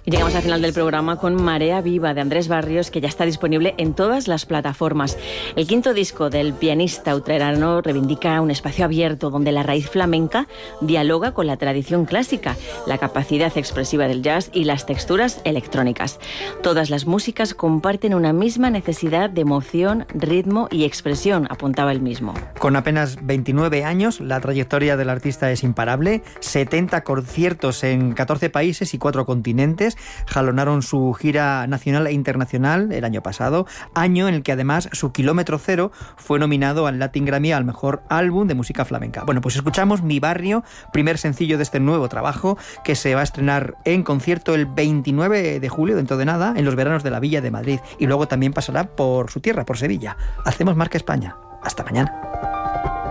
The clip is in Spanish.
Y llegamos al final del programa con Marea Viva de Andrés Barrios, que ya está disponible en todas las plataformas. El quinto disco del pianista utrerano reivindica un espacio abierto donde la raíz flamenca dialoga con la tradición clásica, la capacidad expresiva del jazz y las texturas electrónicas. Todas las músicas comparten una misma necesidad de emoción, ritmo y expresión, apuntaba él mismo. Con apenas 29 años, la trayectoria del artista es imparable. 70 conciertos en 14 países y 4 continentes jalonaron su gira nacional e internacional el año pasado, año en el que además su Kilómetro Cero fue nominado al Latin Grammy al mejor álbum de música flamenca. Bueno, pues escuchamos Mi Barrio, primer sencillo de este nuevo trabajo, que se va a estrenar en concierto el 29 de julio, dentro de nada, en los veranos de la Villa de Madrid, y luego también pasará por su tierra, por Sevilla. Hacemos marca España. Hasta mañana.